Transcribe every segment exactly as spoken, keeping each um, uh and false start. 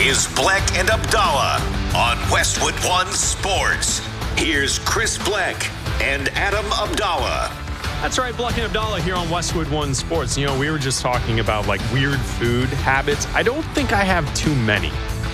is Bleck and Abdallah on Westwood One Sports. Here's Chris Bleck and Adam Abdallah. That's right, Bleck and Abdallah here on Westwood One Sports. You know, we were just talking about like weird food habits. I don't think I have too many.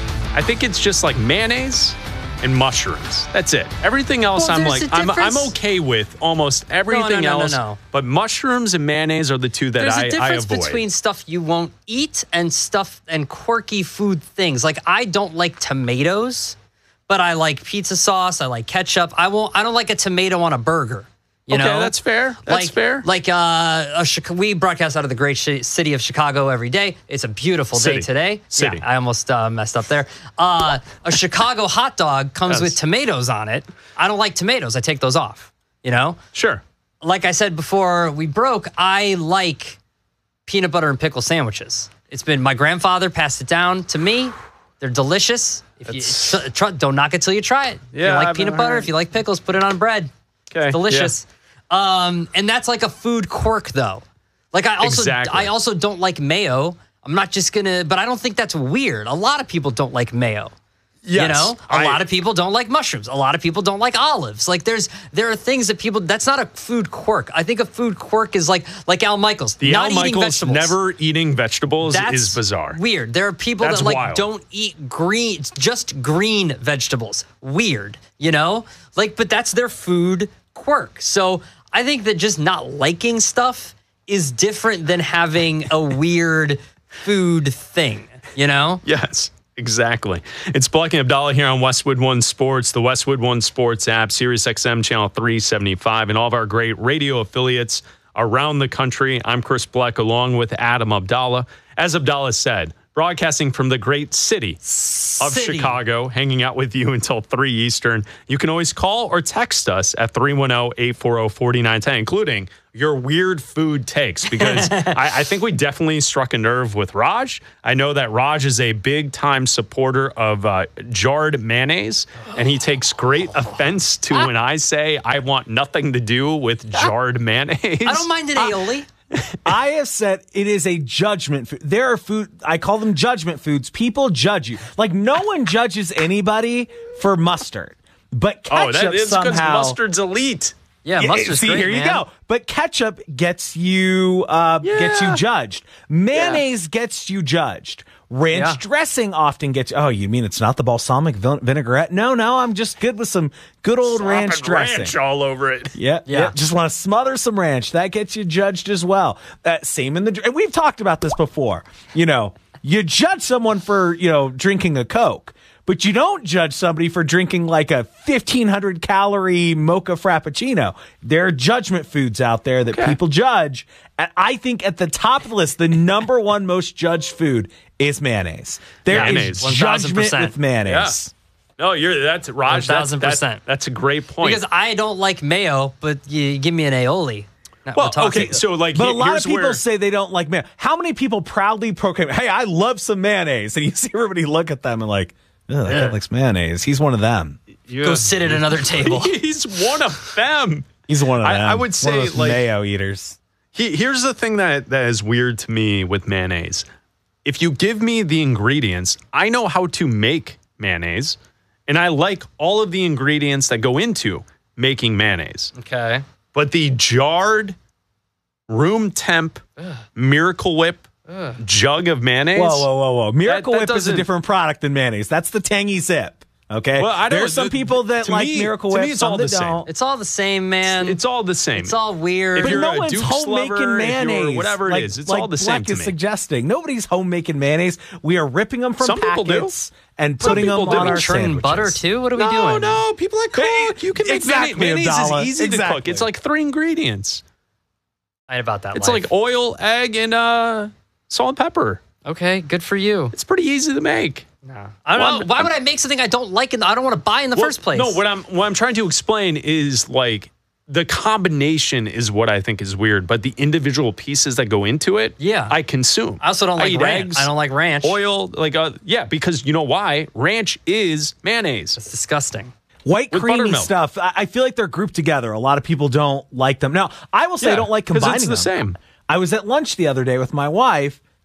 I think it's just like mayonnaise and mushrooms. That's it. Everything else, well, I'm like, I'm, I'm okay with almost everything no, no, no, else. No, no, no. But mushrooms and mayonnaise are the two that There's I, a difference I avoid. between stuff you won't eat and stuff and quirky food things. Like I don't like tomatoes, but I like pizza sauce. I like ketchup. I won't. I don't like a tomato on a burger. You okay, know? that's fair. That's like, fair. Like uh, a, we broadcast out of the great sh- city of Chicago every day. It's a beautiful city. day today. City. Yeah, I almost uh, messed up there. Uh, a Chicago hot dog comes yes. with tomatoes on it. I don't like tomatoes. I take those off. You know? Sure. Like I said before we broke, I like peanut butter and pickle sandwiches. It's been my grandfather passed it down to me. They're delicious. If you try, don't knock it till you try it. Yeah, if you like I've peanut butter, heard. if you like pickles, put it on bread. Okay. It's delicious. Yeah. Um, and that's like a food quirk, though. Like I also, exactly. I also don't like mayo. I'm not just gonna, but I don't think that's weird. A lot of people don't like mayo. Yes, you know, a I, lot of people don't like mushrooms. A lot of people don't like olives. Like there's, there are things that people. That's not a food quirk. I think a food quirk is like, like Al Michaels. The not Al eating Michaels vegetables. never eating vegetables That's is bizarre. Weird. There are people That's that like wild. don't eat green, just green vegetables. Weird. You know, like, but that's their food quirk. So I think that just not liking stuff is different than having a weird food thing, you know? Yes, exactly. It's Bleck and Abdallah here on Westwood One Sports, the Westwood One Sports app, Sirius X M channel three seventy-five, and all of our great radio affiliates around the country. I'm Chris Bleck along with Adam Abdallah. As Abdallah said, broadcasting from the great city of City. Chicago, hanging out with you until three Eastern. You can always call or text us at three one zero, eight four zero, four nine one zero, including your weird food takes, because I, I think we definitely struck a nerve with Raj. I know that Raj is a big-time supporter of uh, jarred mayonnaise, and he takes great offense to when I say I want nothing to do with jarred mayonnaise. I don't mind an aioli. I have said it is a judgment food. There are food, I call them judgment foods. People judge you. Like no one judges anybody for mustard. But ketchup oh, that is because somehow, mustard's elite. Yeah, mustard's see, great, here man. you go. But ketchup gets you uh, Yeah. gets you judged. Mayonnaise gets you judged. Ranch Yeah. dressing often gets. Oh, you mean it's not the balsamic vin- vinaigrette? No, no, I'm just good with some good old ranch Slopping dressing. ranch all over it. Yeah, Yeah. yeah. Just want to smother some ranch. That gets you judged as well. Uh, same in the. And we've talked about this before. You know, you judge someone for you know drinking a Coke, but you don't judge somebody for drinking like a fifteen hundred calorie mocha frappuccino. There are judgment foods out there that Okay. people judge. And I think at the top of the list, the number one most judged food is mayonnaise. There is Mayonnaise. one thousand judgment percent. with mayonnaise. No, you're that's Raj. That's, one thousand that's, percent. that's a great point. Because I don't like mayo, but you give me an aioli. Now, well, we're talking- okay, so like, But he- a lot here's of people where, say they don't like mayonnaise. How many people proudly proclaim, hey, I love some mayonnaise? And you see everybody look at them and like, oh, that guy likes mayonnaise. He's one of them. yeah. Go sit at another table. He's one of them. He's one of them. I, I would One of say those like mayo eaters. he, here's the thing that that is weird to me with mayonnaise. If you give me the ingredients, I know how to make mayonnaise, and I like all of the ingredients that go into making mayonnaise. Okay. But the jarred, room temp, Miracle Whip jug of mayonnaise. Whoa, whoa, whoa, whoa. Miracle that Whip is a doesn't- different product than mayonnaise. That's the tangy sip. Okay? Well, I don't- There's some the- people that to like me- Miracle to Whip. me, it's some all that the same. don't. It's all the same, man. It's all the same. It's all weird. If But you're no a one's Duke's home lover, making if you're mayonnaise. whatever it like, is, it's like all the same Black to is me. suggesting. Nobody's home making mayonnaise. We are ripping them from Some people do. packets and Some putting them people do. on We our churning sandwiches. butter too? What are we no, doing? no, people that cook. You can make Exactly, mayonnaise. Mayonnaise Abdallah. is easy to Exactly. cook. It's like three ingredients. I ain't about that. It's life. like oil, egg, and uh, salt and pepper. Okay, good for you. It's pretty easy to make. No. I don't Well, know. Why I'm- would I make something I don't like and I don't want to buy in the Well, first place? No, what I'm what I'm trying to explain is like the combination is what I think is weird, but the individual pieces that go into it, Yeah. I consume. I also don't like eat ranch. eggs, I don't like ranch. oil, like uh, yeah, because you know why? Ranch is mayonnaise. It's disgusting. White With creamy buttermilk. stuff. I I feel like they're grouped together. A lot of people don't like them. Now, I will say Yeah, I don't like 'cause it's combining the them. same. I was at lunch the other day with my wife,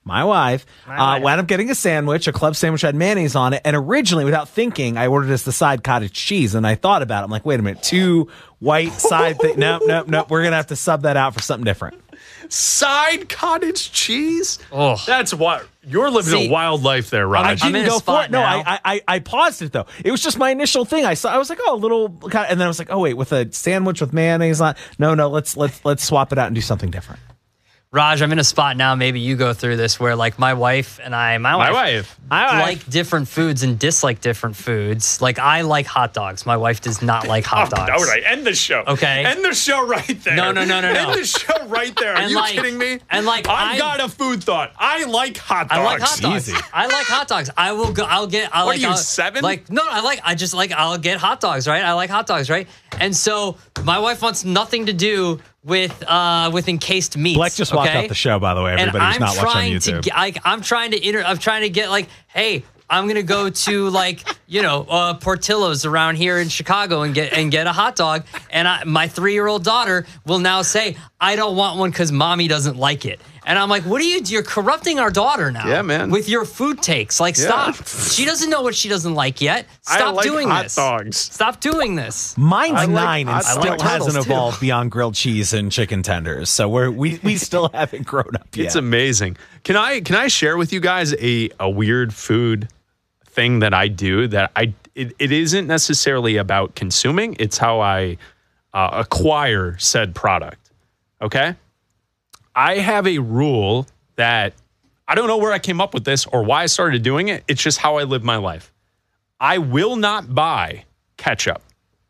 my wife, My uh, wife. wound up getting a sandwich. A club sandwich had mayonnaise on it. And originally, without thinking, I ordered as the side cottage cheese. And I thought about it. I'm like, wait a minute, two white side thing. Nope, nope, nope. We're going to have to sub that out for something different. Side cottage cheese? Oh. That's what you're living See, a wild life there, I Raj. I'm didn't in a go for spot it. No, now. I, I I paused it though. It was just my initial thing. I saw. I was like, oh, a little, kind of, and then I was like, oh wait, with a sandwich with mayonnaise on. No, no, let's let's let's swap it out and do something different. Raj, I'm in a spot now. Maybe you go through this where, like, my wife and I, my, My wife, wife. My wife. like different foods and dislike different foods. Like, I like hot dogs. My wife does not like hot dogs. All right, end the show. Okay. End the show right there. No, no, no, no, no. End the show right there. Are And you like- kidding me? and like, I've I- got a food thought. I like hot dogs. I like hot dogs. Easy. I like hot dogs. I will go. I'll get. I What like. are you, I'll- seven? Like no, I like. I just like. I'll get hot dogs. Right. I like hot dogs. Right. And so my wife wants nothing to do with uh with encased meats. Black just walked okay? off the show, by the way. And Everybody who's I'm not watching on trying to. YouTube. Get, like, I'm trying to. Inter, I'm trying to get like. Hey. I'm gonna go to like you know uh, Portillo's around here in Chicago and get and get a hot dog, and I, my three year old daughter will now say I don't want one because mommy doesn't like it, and I'm like, what are you? You're corrupting our daughter now. Yeah, man. With your food takes, like Yeah. stop. She doesn't know what she doesn't like yet. I Stop like doing hot this. dogs. Stop doing this. Mine's I like nine and hot still dogs. hasn't Turtles, too. evolved beyond grilled cheese and chicken tenders. So we're we we still haven't grown up yet. It's amazing. Can I can I share with you guys a, a weird food thing that I do that I it, it isn't necessarily about consuming, it's how I uh, acquire said product. Okay? I have a rule that I don't know where I came up with this or why I started doing it. It's just how I live my life. I will not buy ketchup.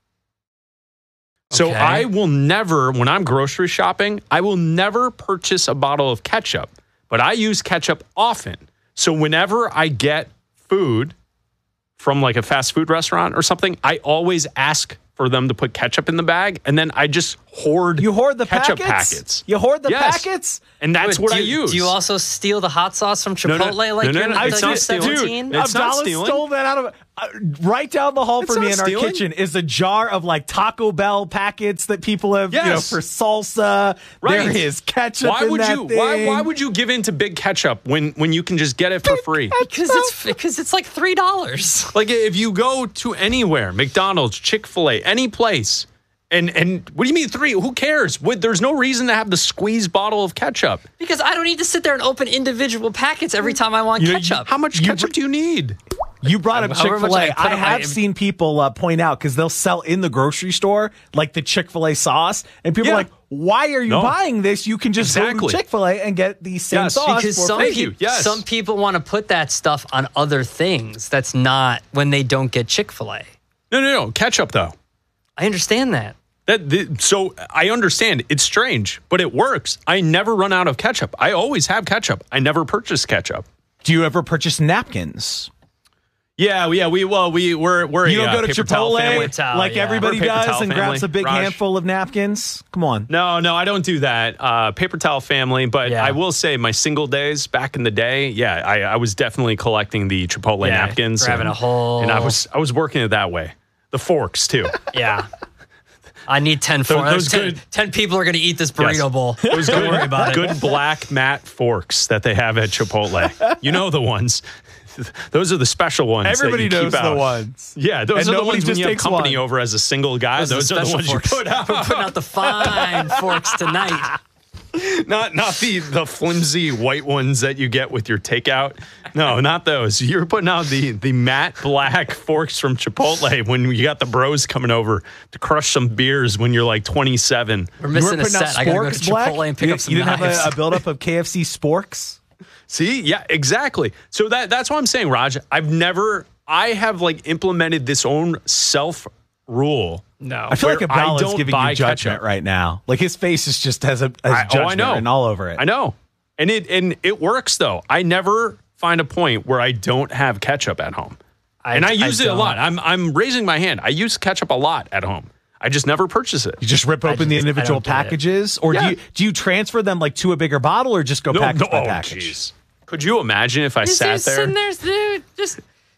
So Okay. I will never, when I'm grocery shopping, I will never purchase a bottle of ketchup, but I use ketchup often. So whenever I get food from like a fast food restaurant or something, I always ask for them to put ketchup in the bag, and then I just hoard You hoard the ketchup packets? packets. You hoard the Yes. packets? And that's Wait, what do I you, use. Do you also steal the hot sauce from No, no, Chipotle like no, no, you're no, like it's you're not stealing. seventeen? Dude, it's not Abdallah stealing. stole that out of uh, right down the hall It's for me not in our stealing. kitchen is a jar of like Taco Bell packets that people have, you know, Yes. for salsa. Right. There is ketchup Why in would that you? thing. Why, why would you give in to big ketchup when when you can just get it for free? Because it's because it's like three dollars. Like if you go to anywhere, McDonald's, Chick-fil-A, any place, and and what do you mean three? Who cares? What, there's no reason to have the squeeze bottle of ketchup. Because I don't need to sit there and open individual packets every time I want You know, ketchup. How much ketchup do you need? You brought up However much Chick-fil-A. I put I on my- have seen people uh, point out because they'll sell in the grocery store like the Chick-fil-A sauce, and people Yeah. are like, "Why are you No. buying this? You can just go Exactly. to Chick-fil-A and get the same Yes, sauce." because for some free." Thank you. people, Yes. some people want to put that stuff on other things. That's not when they don't get Chick-fil-A. No, no, no. Ketchup though. I understand that. That the, so I understand it's strange, but it works. I never run out of ketchup. I always have ketchup. I never purchase ketchup. Do you ever purchase napkins? Yeah, yeah. We well, we we're we're You a, don't uh, go to paper towel Chipotle family. towel, like yeah. everybody We're a paper does towel and family. grabs a big Raj. handful of napkins. Come on. No, no, I don't do that. Uh, paper towel family, but Yeah. I will say my single days back in the day, yeah, I, I was definitely collecting the Chipotle Yeah, napkins, grabbing and, a whole- and I was I was working it that way. The forks too. Yeah. I need ten forks. those ten, good- ten people are going to eat this burrito Yes. bowl. Those Don't good, worry about it. good black matte forks that they have at Chipotle. You know the ones. Those are the special ones. that Everybody you knows keep out. the ones. Yeah, those And are the nobody ones when just you have takes company one. over as a single guy. Those are Those, are the special ones forks. you put out. We're putting out the fine forks tonight. not not the the flimsy white ones that you get with your takeout. No, not those. You're putting out the the matte black forks from Chipotle when you got the bros coming over to crush some beers when you're like twenty-seven. We're You missing weren't a putting out set. I got to go to sporks, Black? Chipotle and pick you, up some you didn't knives. have a, a buildup of K F C sporks? See, yeah, exactly. So that that's what I'm saying, Raj. I've never, I have like implemented this own self rule. No. I feel like Where I Abdallah's don't giving buy you judgment ketchup. right now. Like his face is just has a has I, oh, judgment I know, written all over it. I know, and it and it works though. I never find a point where I don't have ketchup at home, I- and I I use it a don't. lot. I'm I'm raising my hand. I use ketchup a lot at home. I just never purchase it. You just rip open the just- I individual don't get it. packages, or Yeah. do you do you transfer them like to a bigger bottle, or just go package by oh, package? jeez. Could you imagine if I Just sat just there? sitting there, dude, just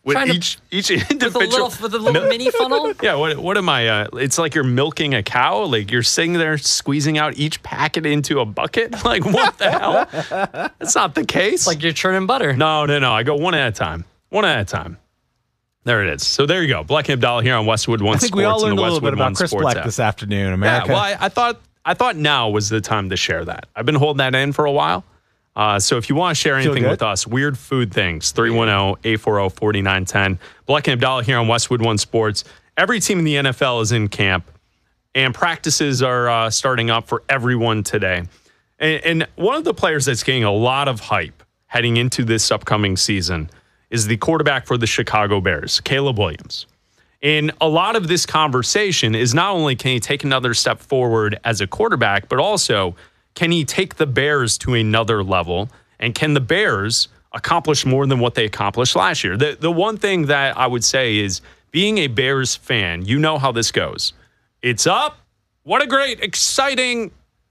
with Trying to- each each With a individual. little, with a little mini funnel. Yeah, what what am I? Uh, it's like you're milking a cow. Like you're sitting there squeezing out each packet into a bucket. Like what the hell? That's not the case. Like you're churning butter. no, no, no. I go one at a time. One at a time. There it is. So there you go. Black and Abdallah here on Westwood One I think Sports. we all learned and a the little Westwood bit about One Chris Sports Black app. this afternoon, America. Yeah, well, I, I thought I thought now was the time to share that. I've been holding that in for a while. Uh, so if you want to share anything good? with us, weird food things, three one zero, eight four zero, four nine one zero. Black and Abdallah here on Westwood One Sports. Every team in the N F L is in camp, and practices are uh, starting up for everyone today. And, and one of the players that's getting a lot of hype heading into this upcoming season is the quarterback for the Chicago Bears, Caleb Williams. And a lot of this conversation is not only can he take another step forward as a quarterback, but also can he take the Bears to another level? And can the Bears accomplish more than what they accomplished last year? The, the one thing that I would say is being a Bears fan, you know how this goes. It's up. What a great, exciting,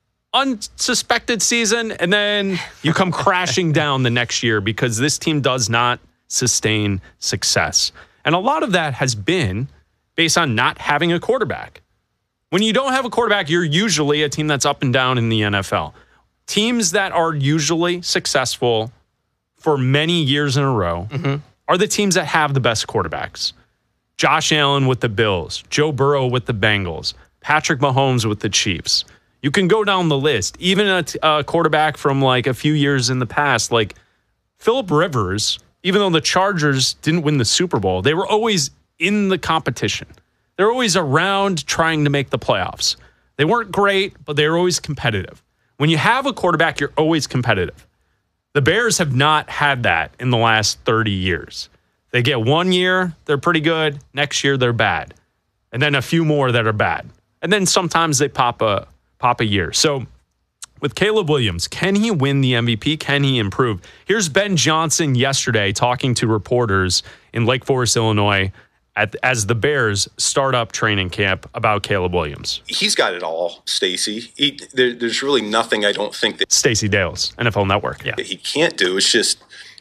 unsuspected season. And then you come crashing down the next year because this team does not sustain success. And a lot of that has been based on not having a quarterback. When you don't have a quarterback, you're usually a team that's up and down in the N F L. Teams that are usually successful for many years in a row mm-hmm. are the teams that have the best quarterbacks. Josh Allen with the Bills, Joe Burrow with the Bengals, Patrick Mahomes with the Chiefs. You can go down the list. Even a, t- a quarterback from like a few years in the past, like Phillip Rivers, even though the Chargers didn't win the Super Bowl, they were always in the competition. They're always around trying to make the playoffs. They weren't great, but they were always competitive. When you have a quarterback, you're always competitive. The Bears have not had that in the last thirty years. They get one year, they're pretty good. Next year, they're bad. And then a few more that are bad. And then sometimes they pop a pop a year. So with Caleb Williams, can he win the M V P? Can he improve? Here's Ben Johnson yesterday talking to reporters in Lake Forest, Illinois, at, as the Bears start up training camp about Caleb Williams. He's got it all, Stacey. He, there, there's really nothing I don't think that Stacey Dales, N F L Network. Yeah, he can't do. It's just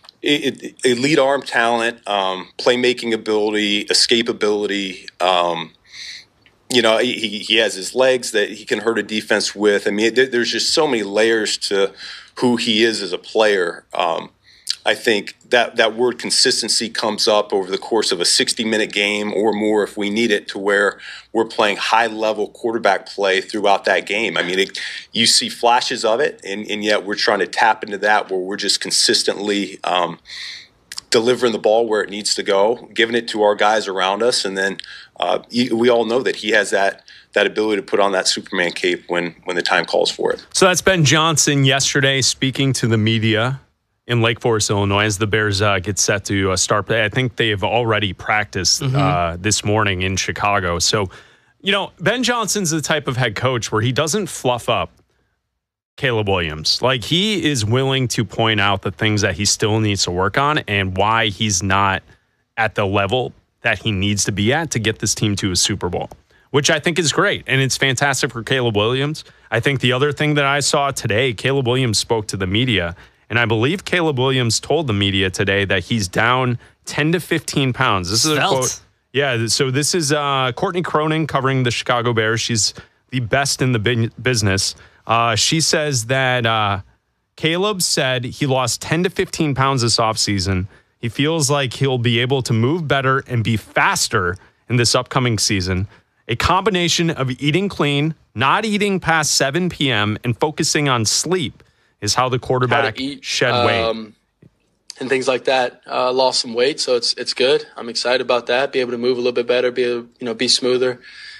it, it, elite arm talent, um, playmaking ability, escapability. Um, you know, he he has his legs that he can hurt a defense with. I mean, there, there's just so many layers to who he is as a player. Um, I think that that word consistency comes up over the course of a sixty-minute game or more if we need it, to where we're playing high-level quarterback play throughout that game. I mean, it, you see flashes of it, and, and yet we're trying to tap into that where we're just consistently um, delivering the ball where it needs to go, giving it to our guys around us, and then uh, we all know that he has that that ability to put on that Superman cape when when the time calls for it. So that's Ben Johnson yesterday speaking to the media in Lake Forest, Illinois, as the Bears uh, get set to uh, start. I think they've already practiced mm-hmm. uh, this morning in Chicago. So, you know, Ben Johnson's the type of head coach where he doesn't fluff up Caleb Williams. Like, he is willing to point out the things that he still needs to work on and why he's not at the level that he needs to be at to get this team to a Super Bowl, which I think is great. And it's fantastic for Caleb Williams. I think the other thing that I saw today, Caleb Williams spoke to the media. And I believe Caleb Williams told the media today that he's down ten to fifteen pounds. This is Svelte. a quote. Yeah, so this is uh, Courtney Cronin covering the Chicago Bears. She's the best in the bin- business. Uh, she says that uh, Caleb said he lost ten to fifteen pounds this offseason. He feels like he'll be able to move better and be faster in this upcoming season. A combination of eating clean, not eating past seven p.m., and focusing on sleep is how the quarterback how eat, shed weight. Um, and things like that. Uh, lost some weight, so it's it's good. I'm excited about that. Be able to move a little bit better, be able, you know, be smoother.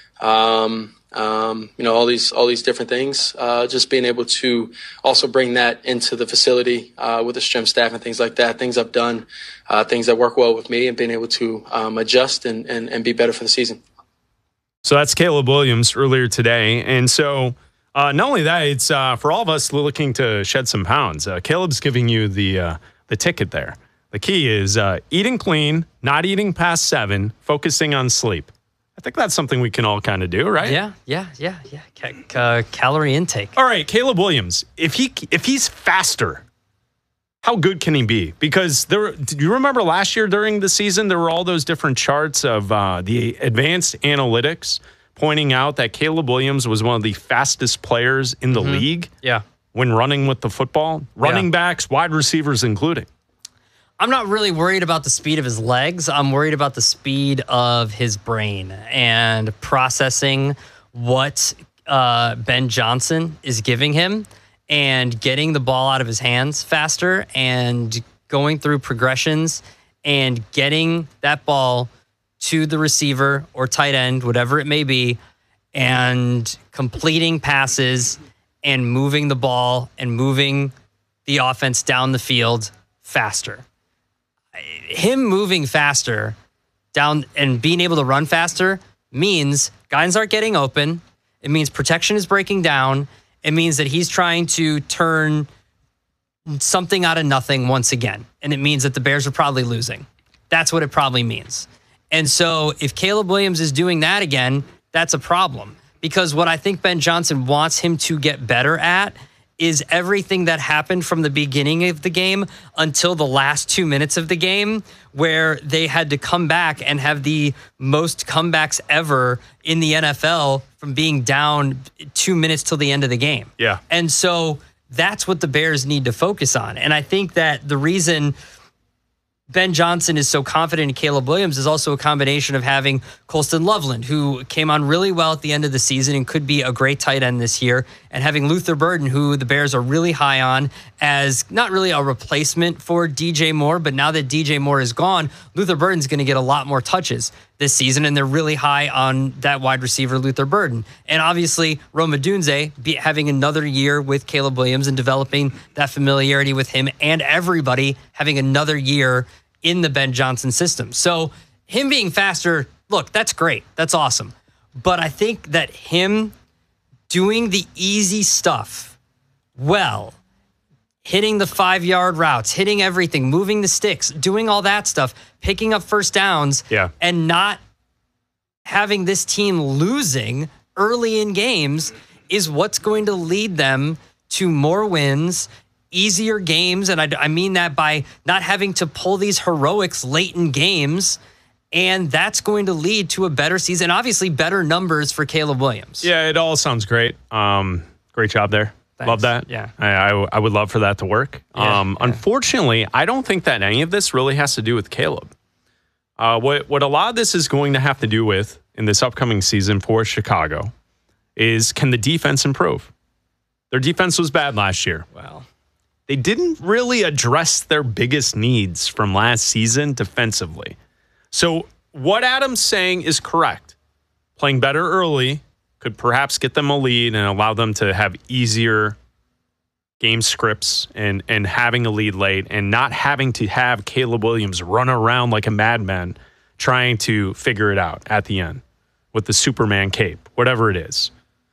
Um, um, you know, all these all these different things. Uh, just being able to also bring that into the facility uh, with the strength staff and things like that. Things I've done, uh, things that work well with me, and being able to um, adjust and, and and be better for the season. So that's Caleb Williams earlier today, and so. Uh, not only that, it's uh, for all of us looking to shed some pounds. Uh, Caleb's giving you the uh, the ticket there. The key is uh, eating clean, not eating past seven, focusing on sleep. I think that's something we can all kind of do, right? Yeah, yeah, yeah, yeah. Ca- uh, calorie intake. All right, Caleb Williams. If he if he's faster how good can he be? Because there, do you remember last year during the season, there were all those different charts of uh, the advanced analytics pointing out that Caleb Williams was one of the fastest players in the Mm-hmm. league Yeah. when running with the football, running Yeah. backs, wide receivers including. I'm not really worried about the speed of his legs. I'm worried about the speed of his brain and processing what uh, Ben Johnson is giving him and getting the ball out of his hands faster and going through progressions and getting that ball to the receiver or tight end, whatever it may be, and completing passes and moving the ball and moving the offense down the field faster. Him moving faster down and being able to run faster means guys aren't getting open. It means protection is breaking down. It means that he's trying to turn something out of nothing once again. And it means that the Bears are probably losing. That's what it probably means. And so if Caleb Williams is doing that again, that's a problem. Because what I think Ben Johnson wants him to get better at is everything that happened from the beginning of the game until the last two minutes of the game, where they had to come back and have the most comebacks ever in the N F L from being down two minutes till the end of the game. Yeah. And so that's what the Bears need to focus on. And I think that the reason Ben Johnson is so confident in Caleb Williams is also a combination of having Colston Loveland, who came on really well at the end of the season and could be a great tight end this year, and having Luther Burden, who the Bears are really high on as not really a replacement for D J Moore, but now that D J Moore is gone, Luther Burden's going to get a lot more touches this season, and they're really high on that wide receiver, Luther Burden. And obviously, Roma Dunze be having another year with Caleb Williams and developing that familiarity with him, and everybody having another year in the Ben Johnson system. So him being faster, look, that's great. That's awesome. But I think that him doing the easy stuff well, hitting the five-yard routes, hitting everything, moving the sticks, doing all that stuff, picking up first downs, Yeah. and not having this team losing early in games is what's going to lead them to more wins, easier games. And I, I mean that by not having to pull these heroics late in games. And that's going to lead to a better season, obviously better numbers for Caleb Williams. Yeah, it all sounds great. Um, great job there. Thanks. Love that. Yeah. I, I, I would love for that to work. Yeah, um, yeah. Unfortunately, I don't think that any of this really has to do with Caleb. Uh, what, what a lot of this is going to have to do with in this upcoming season for Chicago is, can the defense improve? Their defense was bad last year. Well, They didn't really address their biggest needs from last season defensively. So what Adam's saying is correct. Playing better early could perhaps get them a lead and allow them to have easier game scripts and, and having a lead late and not having to have Caleb Williams run around like a madman trying to figure it out at the end with the Superman cape, whatever it is.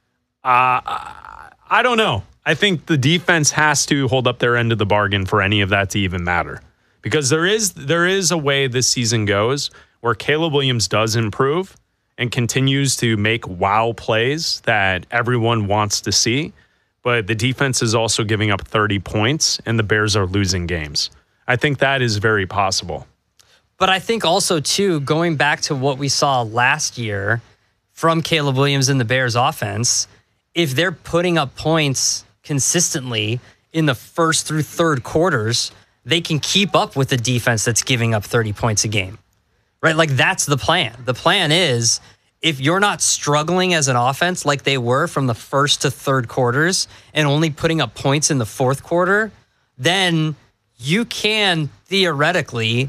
Uh, I don't know. I think the defense has to hold up their end of the bargain for any of that to even matter. Because there is there is a way this season goes where Caleb Williams does improve and continues to make wow plays that everyone wants to see, but the defense is also giving up thirty points and the Bears are losing games. I think that is very possible. but I think also, too, going back to what we saw last year from Caleb Williams in the Bears offense, if they're putting up points consistently in the first through third quarters, they can keep up with the defense that's giving up thirty points a game, right? Like that's the plan. The plan is if you're not struggling as an offense like they were from the first to third quarters and only putting up points in the fourth quarter, then you can theoretically,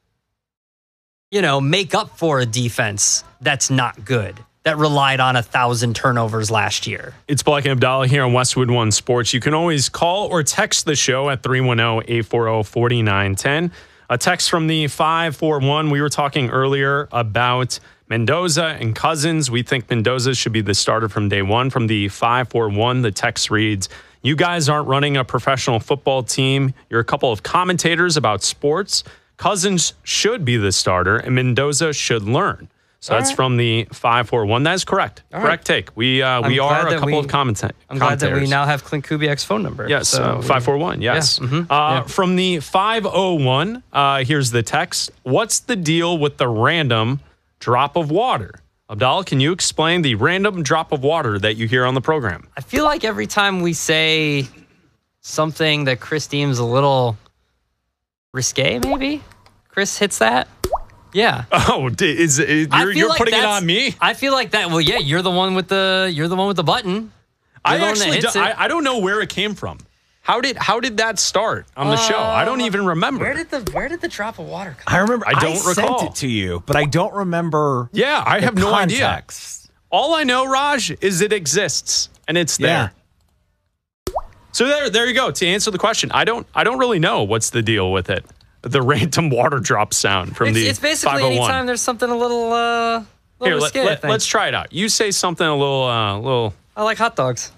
you know, make up for a defense that's not good, that relied on a thousand turnovers last year. It's Black and Abdallah here on Westwood One Sports. You can always call or text the show at three one zero, eight four zero, four nine one zero. A text from the five four one. We were talking earlier about Mendoza and Cousins. We think Mendoza should be the starter from day one. From the five four one, the text reads, you guys aren't running a professional football team. You're a couple of commentators about sports. Cousins should be the starter, and Mendoza should learn. So All that's right. from the five four one. That is correct. All correct right. take. We uh, I'm we glad are a that couple we- of commenta- I'm glad that we commentators. now have Clint Kubiak's phone number. Yes, So uh, we- five four one, yes. Yeah, mhm, Uh, yeah. From the five oh one, uh, here's the text. What's the deal with the random drop of water? Abdallah, can you explain the random drop of water that you hear on the program? I feel like every time we say something that Chris deems a little risque, maybe Chris hits that. Yeah. Oh, d- is, is I you're, feel you're like putting it that's- on me? I feel like that. Well, yeah, you're the one with the you're the one with the button. You're I the one that actually hits do, it. I, I don't know where it came from. How did how did that start on the show? I don't even remember. Where did the where did the drop of water come? I remember. I don't sent recall. it to you, but I don't remember. yeah, I the have no idea. context. All I know, Raj, is it exists and it's there. Yeah. So there, there you go. To answer the question, I don't, I don't really know what's the deal with it. The random water drop sound from It's, the it's basically five oh one. anytime there's something a little uh, little Here, let, risque, I let, think. let's try it out. You say something a little, uh, little. I like hot dogs.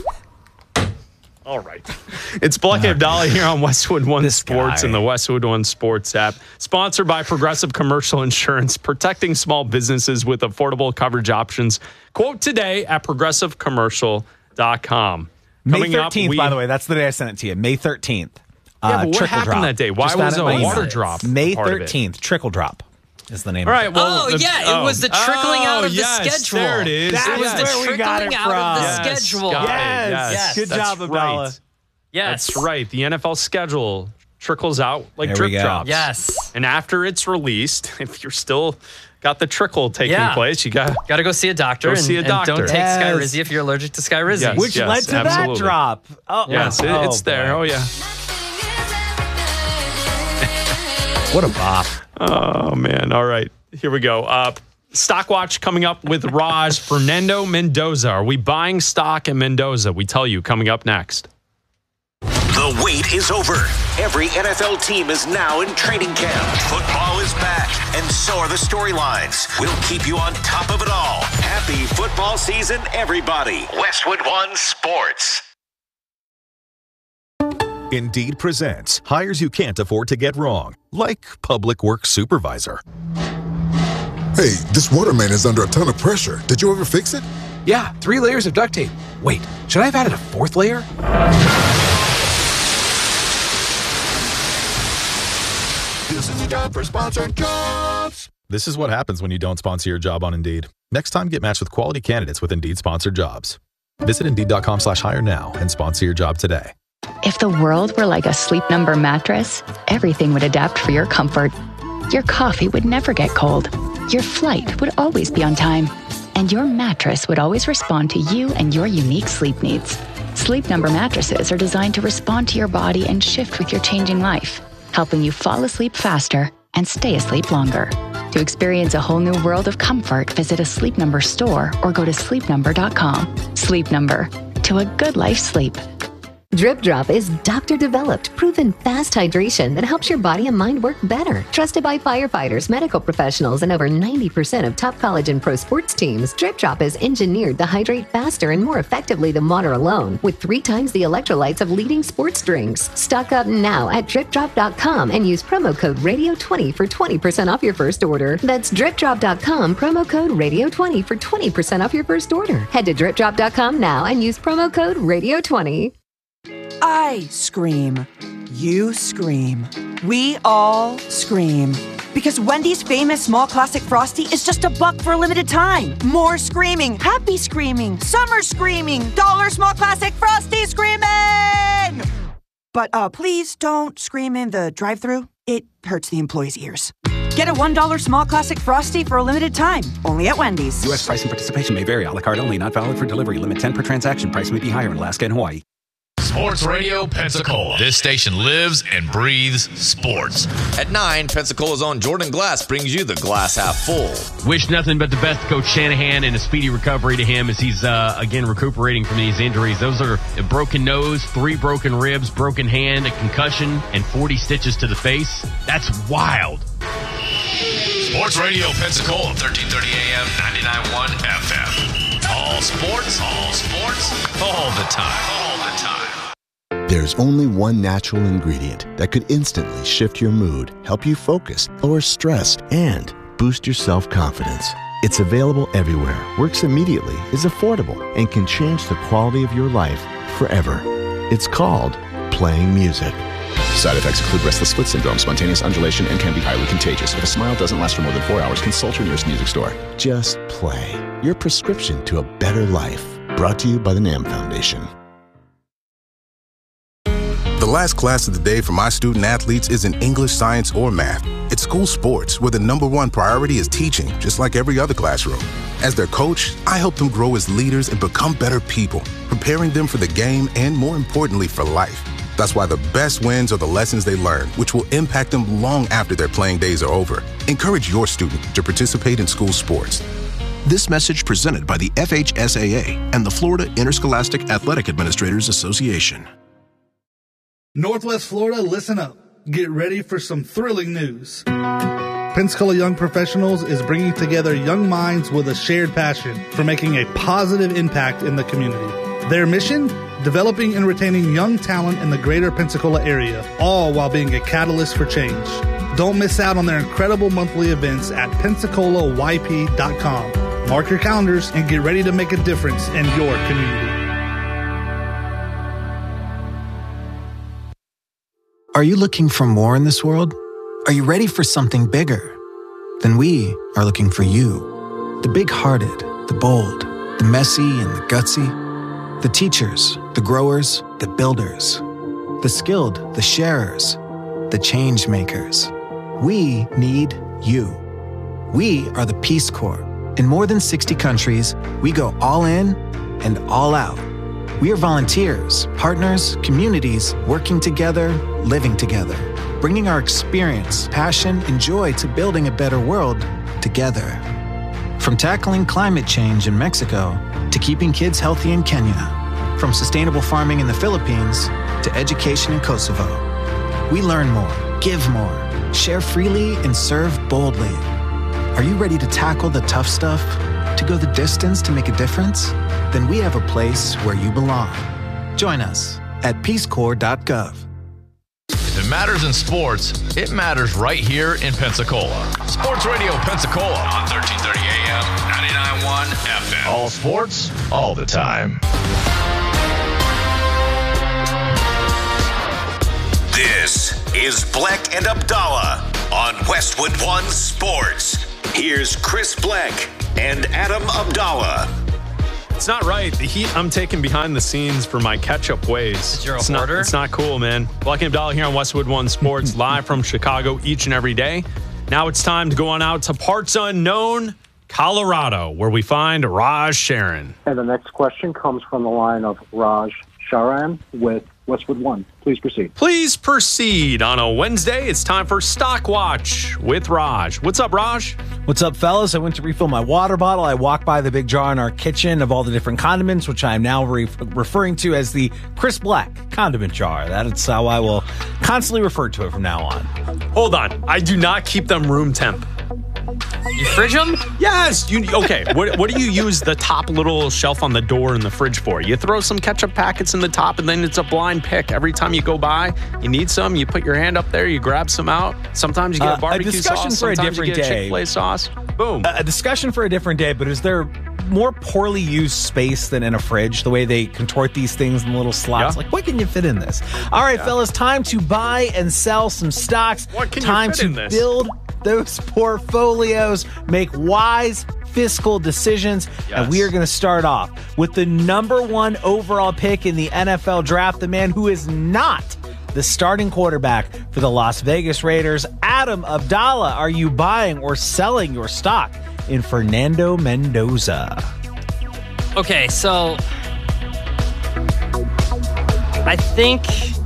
All right. It's Black and Abdallah here on Westwood One This Sports guy. and the Westwood One Sports app. Sponsored by Progressive Commercial Insurance, protecting small businesses with affordable coverage options. Quote today at progressive commercial dot com. May Coming up, thirteenth, we- by the way. That's the day I sent it to you. May thirteenth. Yeah, uh, but what trickle happened drop. that day? Why Just was found a it in my water email. drop May part of it? thirteenth, trickle drop is the name All of right. it. Well, Oh, the- yeah, it was the trickling out of the yes, schedule. There it is. That It was is the where we trickling got it out of the from. Yes, schedule. got it. Yes. Yes. Good That's job, Abdallah. right. Yes. That's right. The N F L schedule trickles out like There drip we go. drops. Yes. And after it's released, if you're still got the trickle taking Yeah. place, you got Got to go see a doctor. Go and, see a and doctor. don't take Yes. Skyrizi if you're allergic to Skyrizi. Yes. Which led to absolutely. that drop. Oh, Yes, it, oh, it's there. boy. Oh yeah. What a bop. Oh man. All right. Here we go. Uh, stock watch coming up with Raj Fernando Mendoza. Are we buying stock in Mendoza? We tell you coming up next. The wait is over. Every N F L team is now in training camp. Football is back, and so are the storylines. We'll keep you on top of it all. Happy football season, everybody. Westwood One Sports. Indeed presents hires you can't afford to get wrong, like public works supervisor. Hey, this water main is under a ton of pressure. Did you ever fix it? Yeah, three layers of duct tape. Wait, should I have added a fourth layer? This is a job for sponsored jobs. This is what happens when you don't sponsor your job on Indeed. Next time, get matched with quality candidates with Indeed sponsored jobs. Visit Indeed.com slash hire now and sponsor your job today. If the world were like a Sleep Number mattress, everything would adapt for your comfort. Your coffee would never get cold. Your flight would always be on time. And your mattress would always respond to you and your unique sleep needs. Sleep Number mattresses are designed to respond to your body and shift with your changing life, helping you fall asleep faster and stay asleep longer. To experience a whole new world of comfort, visit a Sleep Number store or go to sleep number dot com. Sleep Number. To a good life sleep. Drip Drop is doctor-developed, proven fast hydration that helps your body and mind work better. Trusted by firefighters, medical professionals, and over ninety percent of top college and pro sports teams, Drip Drop is engineered to hydrate faster and more effectively than water alone, with three times the electrolytes of leading sports drinks. Stock up now at drip drop dot com and use promo code radio twenty for twenty percent off your first order. That's drip drop dot com, promo code radio twenty for twenty percent off your first order. Head to drip drop dot com now and use promo code radio twenty. I scream. You scream. We all scream. Because Wendy's famous small classic Frosty is just a buck for a limited time. More screaming, happy screaming, summer screaming, dollar small classic Frosty screaming! But uh, please don't scream in the drive-thru. It hurts the employees' ears. Get a one dollar small classic Frosty for a limited time. Only at Wendy's. U S price and participation may vary. A la carte only. Not valid for delivery. Limit ten per transaction. Price may be higher in Alaska and Hawaii. Sports Radio Pensacola. This station lives and breathes sports. At nine, Pensacola's own Jordan Glass brings you the glass half full. Wish nothing but the best to Coach Shanahan and a speedy recovery to him as he's, uh, again, recuperating from these injuries. Those are a broken nose, three broken ribs, broken hand, a concussion, and forty stitches to the face. That's wild. Sports Radio Pensacola, thirteen thirty A M, ninety-nine point one F M. All sports, all sports, all the time, all the time. There's only one natural ingredient that could instantly shift your mood, help you focus, lower stress, and boost your self-confidence. It's available everywhere, works immediately, is affordable, and can change the quality of your life forever. It's called playing music. Side effects include restless split syndrome, spontaneous undulation, and can be highly contagious. If a smile doesn't last for more than four hours, consult your nearest music store. Just play. Your prescription to a better life. Brought to you by the NAM Foundation. The last class of the day for my student athletes isn't English, science, or math. It's school sports, where the number one priority is teaching, just like every other classroom. As their coach, I help them grow as leaders and become better people, preparing them for the game and, more importantly, for life. That's why the best wins are the lessons they learn, which will impact them long after their playing days are over. Encourage your student to participate in school sports. This message presented by the F H S A A and the Florida Interscholastic Athletic Administrators Association. Northwest Florida, listen up. Get ready for some thrilling news. Pensacola Young Professionals is bringing together young minds with a shared passion for making a positive impact in the community. Their mission? Developing and retaining young talent in the greater Pensacola area, all while being a catalyst for change. Don't miss out on their incredible monthly events at pensacola y p dot com. Mark your calendars and get ready to make a difference in your community. Are you looking for more in this world? Are you ready for something bigger? Then we are looking for you. The big-hearted, the bold, the messy and the gutsy. The teachers, the growers, the builders. The skilled, the sharers, the change makers. We need you. We are the Peace Corps. In more than sixty countries, we go all in and all out. We are volunteers, partners, communities, working together, living together, bringing our experience, passion, and joy to building a better world together. From tackling climate change in Mexico to keeping kids healthy in Kenya, from sustainable farming in the Philippines to education in Kosovo. We learn more, give more, share freely, and serve boldly. Are you ready to tackle the tough stuff? To go the distance to make a difference? Then we have a place where you belong. Join us at peace corps dot gov. If it matters in sports, it matters right here in Pensacola. Sports Radio Pensacola on thirteen thirty A M, ninety-nine point one F M. All sports, all the time. This is Bleck and Abdallah on Westwood One Sports. Here's Chris Bleck and Adam Abdallah. It's not right. The heat I'm taking behind the scenes for my catch-up ways. You're a it's not, it's not cool, man. Bleck and Abdallah here on Westwood One Sports, live from Chicago each and every day. Now it's time to go on out to parts unknown, Colorado, where we find Raj Sharon. And the next question comes from the line of Raj Sharan with Westwood One. Please proceed. Please proceed. On a Wednesday, it's time for Stock Watch with Raj. What's up, Raj? What's up, fellas? I went to refill my water bottle. I walked by the big jar in our kitchen of all the different condiments, which I am now re- referring to as the Chris Bleck condiment jar. That's how I will constantly refer to it from now on. Hold on. I do not keep them room temp. You fridge them? Yes. You okay? What what do you use the top little shelf on the door in the fridge for? You throw some ketchup packets in the top, and then it's a blind pick. Every time you go by, you need some. You put your hand up there, you grab some out. Sometimes you get uh, a barbecue a discussion sauce. for Sometimes a different you get day. a Chick-fil-A sauce. Boom. A, a discussion for a different day. But is there more poorly used space than in a fridge? The way they contort these things in little slots. Yeah. Like, what can you fit in this? All right, yeah. fellas, time to buy and sell some stocks. What can time you fit to in this? build those portfolios, make wise fiscal decisions. Yes. And we are going to start off with the number one overall pick in the N F L draft, the man who is not the starting quarterback for the Las Vegas Raiders. Adam Abdallah, are you buying or selling your stock in Fernando Mendoza? Okay, so I think...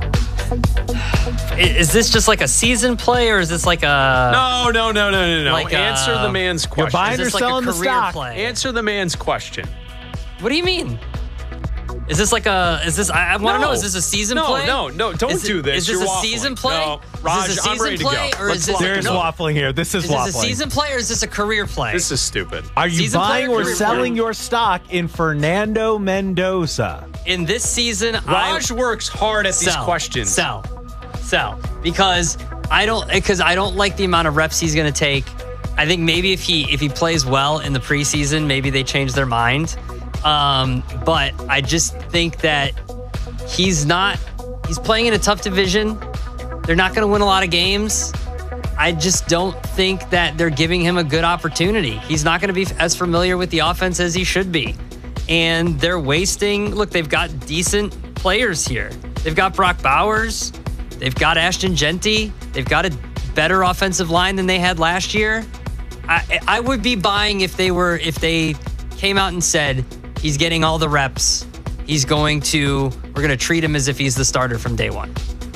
Is this just like a season play, or is this like a... No, no, no, no, no, no. Like Answer a, the man's question. You're buying or like selling the stock? Play? Answer the man's question. What do you mean? Is this like a... Is this... I, I want to No. know, is this a season no, play? No, no, don't is do it, this. Is this You're a waffling. season play? No, Raj, is this a I'm season ready to play, go. or Let's is this... lock There's no, waffling here. This is, is waffling. this a season play, or is this a career play? This is stupid. Are you Season buying play or or career selling play? your stock in Fernando Mendoza? In this season, Raj I... works hard at these sell, questions. Sell. Sell. Because I don't... Because I don't like the amount of reps he's going to take. I think maybe if he if he plays well in the preseason, maybe they change their mind. Um, but I just think that he's not. He's playing in a tough division. They're not going to win a lot of games. I just don't think that they're giving him a good opportunity. He's not going to be as familiar with the offense as he should be. And they're wasting. Look, they've got decent players here. They've got Brock Bowers. They've got Ashton Genty. They've got a better offensive line than they had last year. I, I would be buying if they were if they came out and said he's getting all the reps. He's going to. We're going to treat him as if he's the starter from day one.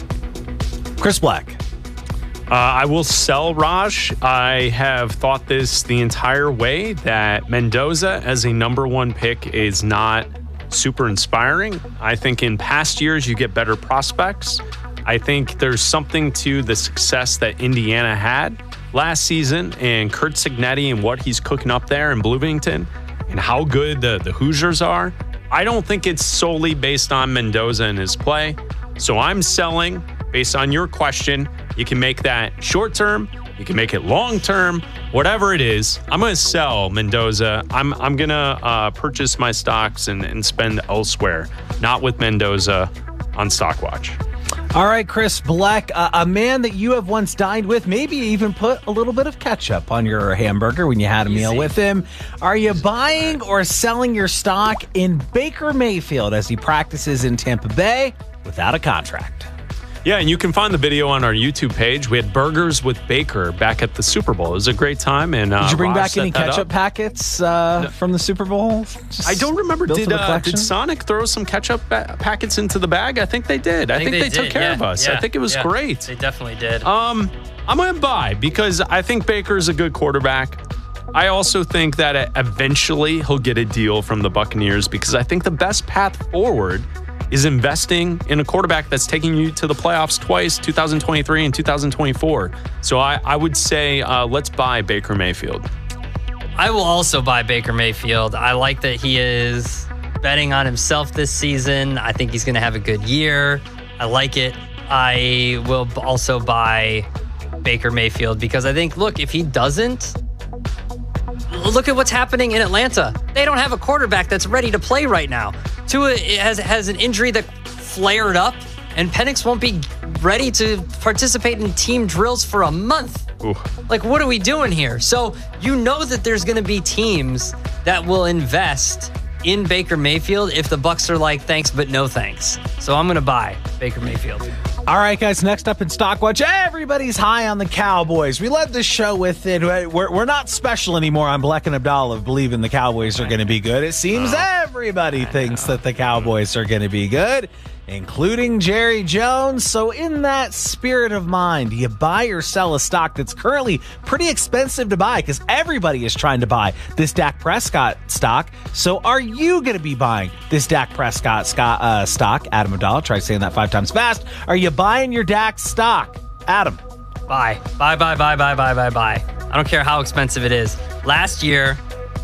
Chris Black. Uh, I will sell Raj. I have thought this the entire way that Mendoza as a number one pick is not super inspiring. I think in past years you get better prospects. I think there's something to the success that Indiana had last season and Kurt Cignetti and what he's cooking up there in Bloomington and how good the, the Hoosiers are. I don't think it's solely based on Mendoza and his play. So I'm selling based on your question. You can make that short term. You can make it long term. Whatever it is, I'm going to sell Mendoza. I'm I'm going to uh, purchase my stocks and, and spend elsewhere, not with Mendoza on Stockwatch. All right, Chris Black, uh, a man that you have once dined with, maybe even put a little bit of ketchup on your hamburger when you had a Easy. meal with him. Are you buying or selling your stock in Baker Mayfield as he practices in Tampa Bay without a contract? Yeah, and you can find the video on our YouTube page. We had burgers with Baker back at the Super Bowl. It was a great time. And uh, did you bring Raj back any ketchup up. packets uh, no. from the Super Bowl? Just I don't remember. Did, uh, did Sonic throw some ketchup ba- packets into the bag? I think they did. I, I think, think they, they took care yeah, of us. Yeah, I think it was yeah, great. They definitely did. Um, I'm going to buy because I think Baker's a good quarterback. I also think that eventually he'll get a deal from the Buccaneers because I think the best path forward is investing in a quarterback that's taking you to the playoffs twice, two thousand twenty-three and two thousand twenty-four. So I, I would say uh, let's buy Baker Mayfield. I will also buy Baker Mayfield. I like that he is betting on himself this season. I think he's going to have a good year. I like it. I will also buy Baker Mayfield because I think, look, if he doesn't, look at what's happening in Atlanta. They don't have a quarterback that's ready to play right now. Tua has has an injury that flared up, and Penix won't be ready to participate in team drills for a month. Ooh. Like, what are we doing here? So you know that there's going to be teams that will invest in Baker Mayfield if the Bucs are like, thanks, but no thanks. So I'm going to buy Baker Mayfield. All right, guys, next up in Stockwatch, everybody's high on the Cowboys. We led this show with it. We're, we're not special anymore on Black and Abdallah believing the Cowboys are going to be good. It seems everybody thinks that the Cowboys are going to be good, including Jerry Jones. So in that spirit of mind, do you buy or sell a stock that's currently pretty expensive to buy because everybody is trying to buy this Dak Prescott stock? So are you going to be buying this Dak Prescott Scott, uh, stock? Adam Abdallah, try saying that five times fast. Are you buying your Dak stock? Adam. Buy. Buy, buy, buy, buy, buy, buy, buy. I don't care how expensive it is. Last year,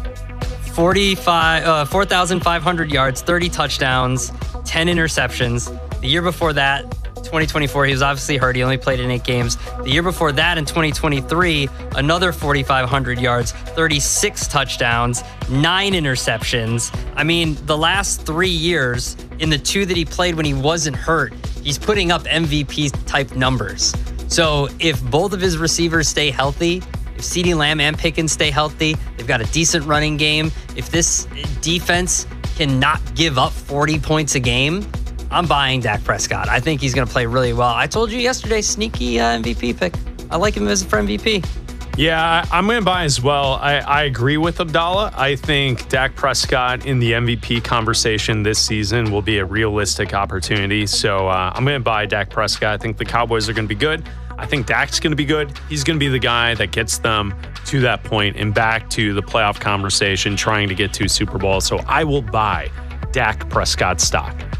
forty-five, uh, four thousand five hundred yards, thirty touchdowns, ten interceptions. The year before that, twenty twenty-four, he was obviously hurt. He only played in eight games. The year before that, in twenty twenty-three, another forty-five hundred yards, thirty-six touchdowns, nine interceptions. I mean, the last three years, in the two that he played when he wasn't hurt, he's putting up M V P-type numbers. So if both of his receivers stay healthy, if CeeDee Lamb and Pickens stay healthy, they've got a decent running game. If this defense cannot give up forty points a game, I'm buying Dak Prescott. I think he's going to play really well. I told you yesterday, sneaky uh, M V P pick. I like him as for M V P. Yeah, I'm going to buy as well. I, I agree with Abdallah. I think Dak Prescott in the M V P conversation this season will be a realistic opportunity. So uh, I'm going to buy Dak Prescott. I think the Cowboys are going to be good. I think Dak's going to be good. He's going to be the guy that gets them to that point and back to the playoff conversation, trying to get to Super Bowl. So I will buy Dak Prescott stock.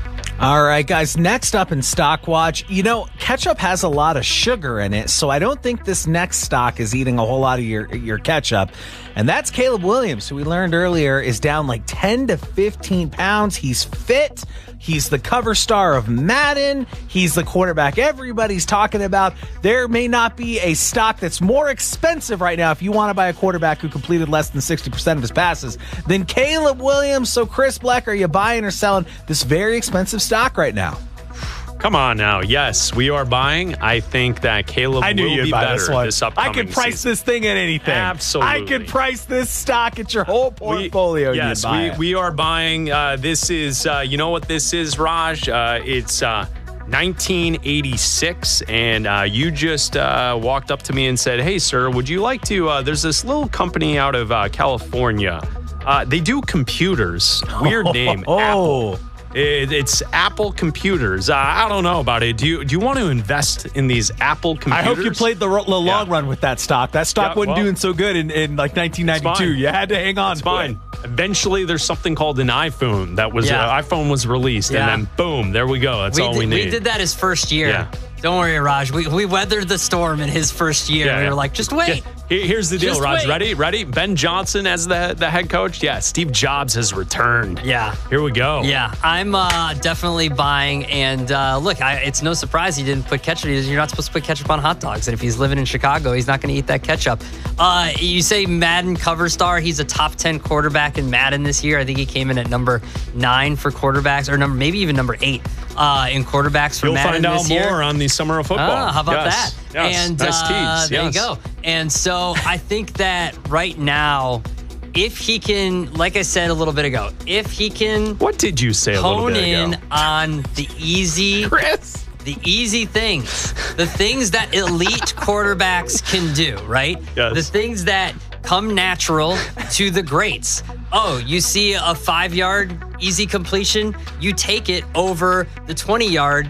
All right, guys, next up in Stock Watch, you know, ketchup has a lot of sugar in it, so I don't think this next stock is eating a whole lot of your, your ketchup. And that's Caleb Williams, who we learned earlier is down like ten to fifteen pounds. He's fit. He's the cover star of Madden. He's the quarterback everybody's talking about. There may not be a stock that's more expensive right now if you want to buy a quarterback who completed less than sixty percent of his passes than Caleb Williams. So, Chris Black, are you buying or selling this very expensive stock right now? Come on now. Yes, we are buying. I think that Caleb I knew will you'd be buy better this one. this I upcoming could price season. this thing at anything. Absolutely. I could price this stock at your whole portfolio. We, yes, You'd buy we, it. we are buying. Uh, this is, uh, you know what this is, Raj? Uh, it's uh, nineteen eighty-six, and uh, you just uh, walked up to me and said, hey, sir, would you like to, uh, there's this little company out of uh, California. Uh, they do computers. Weird name, Oh. Apple. It, it's Apple computers. Uh, I don't know about it. Do you do you want to invest in these Apple computers? I hope you played the, ro- the long Yeah. run with that stock. That stock Yeah, wasn't well, doing so good in, in like nineteen ninety-two. fine. You had to hang on. It's to fine. it. Eventually, there's something called an iPhone that was Yeah. uh, iPhone was released, Yeah. and then boom, there we go. That's we all did, we need. We did that his first year. Yeah. Don't worry, Raj. We, we weathered the storm in his first year. Yeah, we yeah. were like, just wait. Here- Here's the deal, Just Raj. wait. Ready? Ready? Ben Johnson as the the head coach. Yeah, Steve Jobs has returned. Yeah. Here we go. Yeah, I'm uh, definitely buying. And uh, look, I, it's no surprise he didn't put ketchup. You're not supposed to put ketchup on hot dogs. And if he's living in Chicago, he's not going to eat that ketchup. Uh, you say Madden cover star. He's a top ten quarterback in Madden this year. I think he came in at number nine for quarterbacks, or number maybe even number eight uh, in quarterbacks for You'll Madden find out this year. more on the Summer of Football. Ah, how about Yes. that? Yes. And Nice uh, tease. there Yes. you go. And so I think that right now, if he can, like I said a little bit ago, if he can, what did you say a little hone bit in ago? on the easy, Chris, the easy things, the things that elite quarterbacks can do, right? Yes. The things that come natural to the greats. Oh, you see a five-yard easy completion, you take it over the twenty-yard,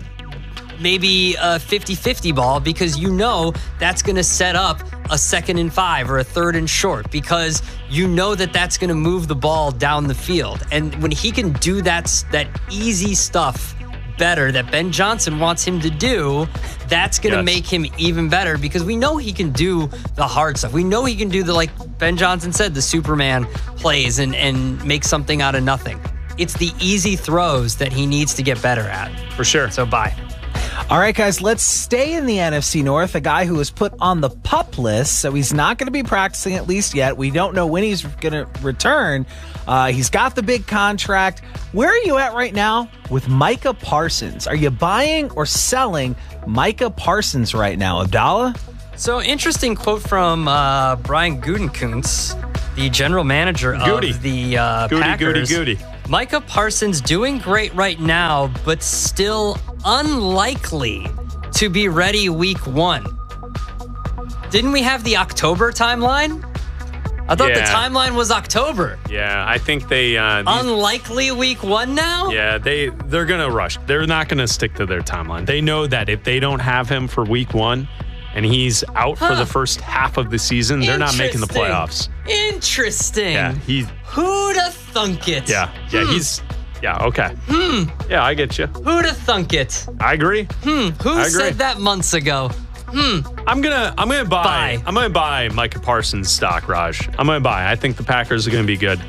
maybe a fifty-fifty ball, because you know that's going to set up a second and five or a third and short, because you know that that's going to move the ball down the field. And when he can do that, that easy stuff better that Ben Johnson wants him to do, that's going to Yes. make him even better, because we know he can do the hard stuff. We know he can do the, like Ben Johnson said, the Superman plays and, and make something out of nothing. It's the easy throws that he needs to get better at. For sure. So bye. All right, guys, let's stay in the N F C North. A guy who was put on the PUP list, so he's not going to be practicing at least yet. We don't know when he's going to return. Uh, he's got the big contract. Where are you at right now with Micah Parsons? Are you buying or selling Micah Parsons right now, Abdallah? So interesting quote from uh, Brian Gutekunst, the general manager Goody. of the uh, Goody, Packers. goody, goody. Micah Parsons doing great right now, but still unlikely to be ready week one. Didn't we have the October timeline? I thought the Yeah. timeline was October. Yeah, I think they. Uh, these- Unlikely week one now? yeah, they they're gonna rush. They're not gonna stick to their timeline. They know that if they don't have him for week one, and he's out for Huh. the first half of the season, they're not making the playoffs. Interesting. Yeah, he's. Who'da thunk it? Yeah, yeah, Hmm. he's. Yeah, okay. Hmm. Yeah, I get you. Who'da thunk it? I agree. Hmm. Who I agree. said that months ago? Hmm. I'm gonna I'm gonna buy, Buy. I'm gonna buy Micah Parsons stock, Raj. I'm gonna buy. I think the Packers are gonna be good.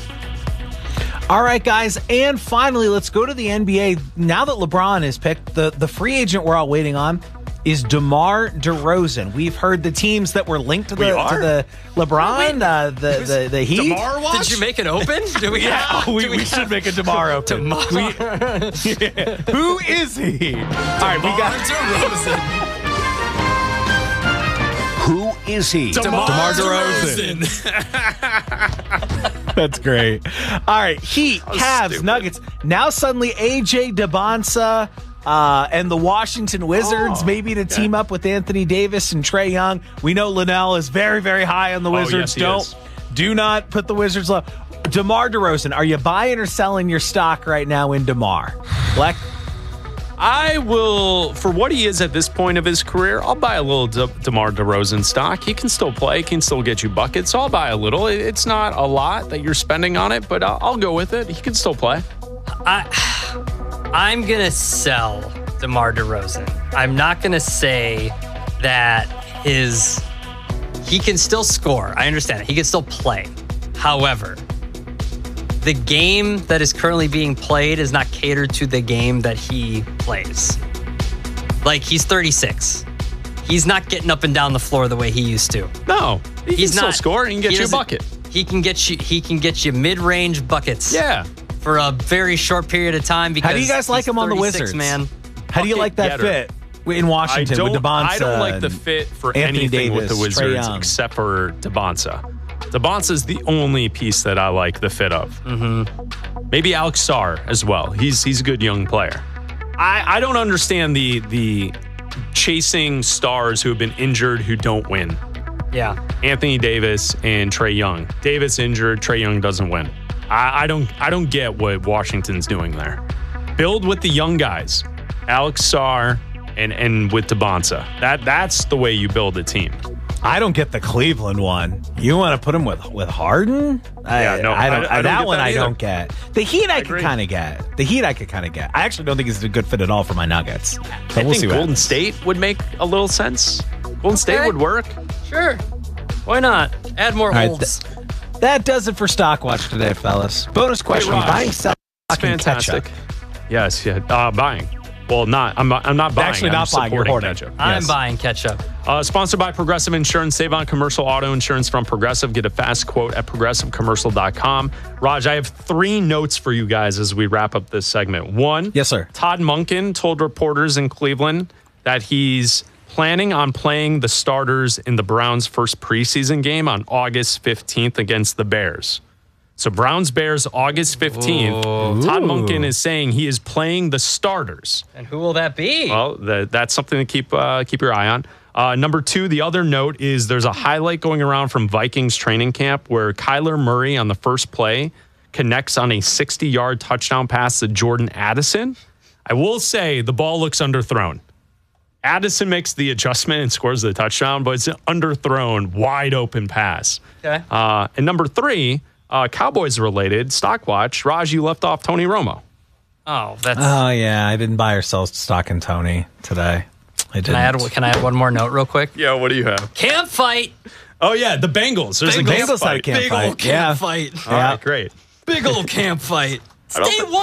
All right, guys, and finally, let's go to the N B A. Now that LeBron is picked, the, the free agent we're all waiting on is DeMar DeRozan. We've heard the teams that were linked to We the are? to the LeBron, uh, the, the the Heat. DeMar watch? Did you make it open? Do we Yeah, have, we, do we, have should make a DeMar open. DeMar? We- Yeah. Who is he? All right, we got DeRozan. Who is he? DeMar, DeMar DeRozan. That's great. All right, Heat, Cavs, stupid. Nuggets. Now suddenly A J DeBonsa uh, and the Washington Wizards Oh, maybe to okay. team up with Anthony Davis and Trae Young. We know Linnell is very, very high on the Oh, Wizards. yes, he Don't is. do not put the Wizards low. DeMar DeRozan, are you buying or selling your stock right now in DeMar? Black. I will, for what he is at this point of his career, I'll buy a little De- DeMar DeRozan stock. He can still play, can still get you buckets. So I'll buy a little. It- It's not a lot that you're spending on it, but I'll, I'll go with it. He can still play. I, I'm going to sell DeMar DeRozan. I'm not going to say that his he can still score. I understand it. He can still play. However, the game that is currently being played is not catered to the game that he plays. Like, he's thirty-six. He's not getting up and down the floor the way he used to. No, he he's can still not score and he can get he you a doesn't- bucket. He can get you. He can get you mid-range buckets. Yeah. For a very short period of time. Because How do you guys like he's him on the thirty-six, Wizards? man? How do you like that getter. fit in Washington I don't, with DeBonsa? I don't like and the fit for Anthony anything with Davis, the Trae Wizards Young? except for DeBonsa. DeBonsa is the only piece that I like the fit of. Mm-hmm. Maybe Alex Sarr as well. He's he's a good young player. I, I don't understand the the chasing stars who have been injured who don't win. Yeah. Anthony Davis and Trae Young. Davis injured, Trae Young doesn't win. I, I don't I don't get what Washington's doing there. Build with the young guys. Alex Sarr and and with DeBonsa. That that's the way you build a team. I don't get the Cleveland one. You want to put him with with Harden? Yeah, I, no, I don't. I- I don't that get one that I either. don't get. The Heat I, I could agree. kind of get. The Heat I could kind of get. I actually don't think it's a good fit at all for my Nuggets. But I we'll think see what Golden happens. State would make a little sense. Golden State Okay. would work. Sure. Why not? Add more All right, holds. th- that does it for Stockwatch today, fellas. Bonus question: Raj. buying, selling, That's fucking fantastic. ketchup. Yes, yeah. Uh, buying. Well, not. I'm not, I'm not buying. Actually I'm not buying, you're supporting hoarding. ketchup. I'm Yes. buying ketchup. Uh, sponsored by Progressive Insurance. Save on commercial auto insurance from Progressive. Get a fast quote at progressive commercial dot com. Raj, I have three notes for you guys as we wrap up this segment. One, Yes, sir. Todd Monken told reporters in Cleveland that he's planning on playing the starters in the Browns' first preseason game on August fifteenth against the Bears. So Browns Bears August fifteenth. Todd Monken is saying he is playing the starters. And who will that be? Well, that, that's something to keep uh, keep your eye on. Uh, number two, the other note is there's a highlight going around from Vikings training camp where Kyler Murray on the first play connects on a sixty-yard touchdown pass to Jordan Addison. I will say the ball looks underthrown. Addison makes the adjustment and scores the touchdown, but it's an underthrown, wide open pass. Okay. Uh, and number three, uh, Cowboys related, Stockwatch. Raj, you left off Tony Romo. Oh, that's. Oh yeah, I didn't buy or sell stock in Tony today. I didn't. Can I add? Can I add one more note real quick? Yeah, what do you have? Camp fight. Oh, yeah, the Bengals. There's Bengals a camp had a fight. camp Big fight. old camp Yeah. fight. All right, great. Big old camp fight. I don't Stay thi- one.